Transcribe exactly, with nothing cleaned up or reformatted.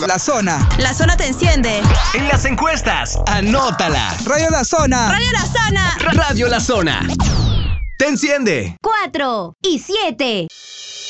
La Zona. La Zona te enciende. En las encuestas, anótala. Radio La Zona. Radio La Zona. Radio La Zona. Te enciende. Cuatro y siete.